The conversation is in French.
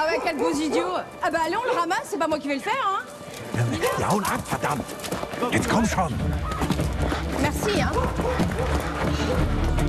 Ah ouais, quel beaux idiots. Ah bah allez, on le ramasse, c'est pas moi qui vais le faire, hein. Ja, hol ab, verdammt! Jetzt komm schon! Merci, hein.